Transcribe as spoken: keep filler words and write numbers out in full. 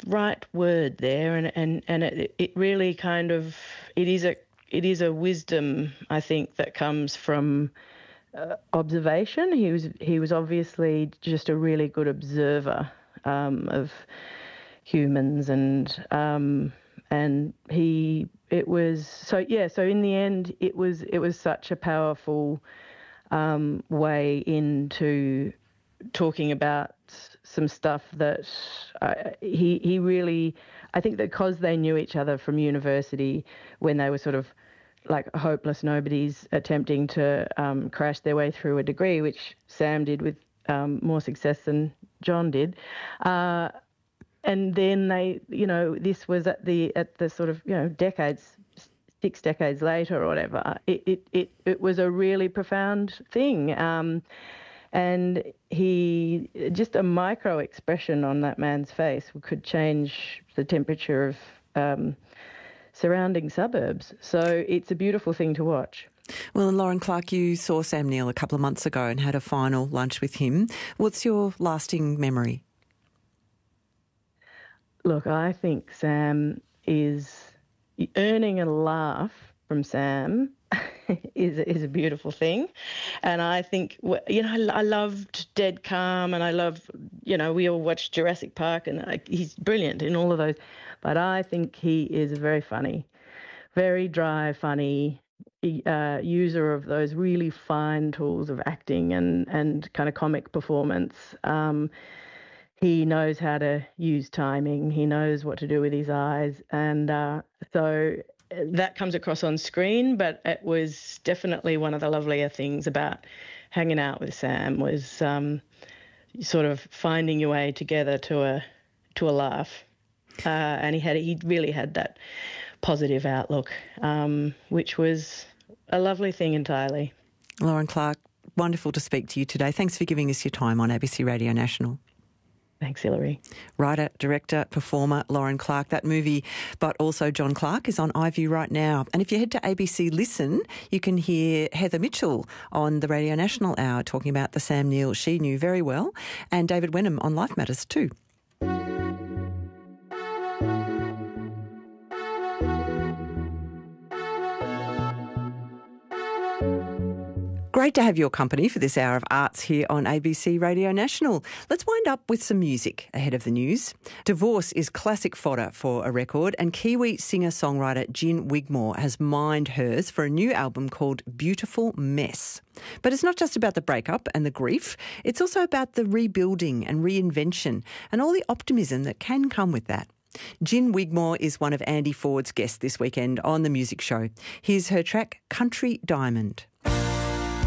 right word there, and and and it it really kind of it is a it is a wisdom, I think, that comes from uh, observation. He was he was obviously just a really good observer um, of humans, and um, and he it was so yeah. So in the end, it was it was such a powerful um, way into talking about some stuff that uh, he he really, I think that because they knew each other from university when they were sort of like hopeless nobodies attempting to um, crash their way through a degree, which Sam did with um, more success than John did. Uh, and then they, you know, this was at the at the sort of, you know, decades, six decades later or whatever. It it it, it was a really profound thing. Um, And he, just a micro expression on that man's face could change the temperature of um, surrounding suburbs. So it's a beautiful thing to watch. Well, and Lauren Clark, you saw Sam Neill a couple of months ago and had a final lunch with him. What's your lasting memory? Look, I think Sam is earning a laugh from Sam is is a beautiful thing, and I think, you know, I, I loved Dead Calm, and I love, you know, we all watched Jurassic Park, and I, he's brilliant in all of those. But I think he is very funny, very dry, funny uh, user of those really fine tools of acting and and kind of comic performance. Um, he knows how to use timing. He knows what to do with his eyes, and uh, so. That comes across on screen, but it was definitely one of the lovelier things about hanging out with Sam was um, sort of finding your way together to a to a laugh. Uh, and he had he really had that positive outlook, um, which was a lovely thing entirely. Lauren Clark, wonderful to speak to you today. Thanks for giving us your time on A B C Radio National. Thanks, Hilary. Writer, director, performer Lauren Clark. That movie, but also John Clark, is on iView right now. And if you head to A B C Listen, you can hear Heather Mitchell on the Radio National Hour talking about the Sam Neill she knew very well, and David Wenham on Life Matters too. Great to have your company for this hour of arts here on A B C Radio National. Let's wind up with some music ahead of the news. Divorce is classic fodder for a record, and Kiwi singer-songwriter Gin Wigmore has mined hers for a new album called Beautiful Mess. But it's not just about the breakup and the grief, it's also about the rebuilding and reinvention and all the optimism that can come with that. Gin Wigmore is one of Andy Ford's guests this weekend on The Music Show. Here's her track, Country Diamond.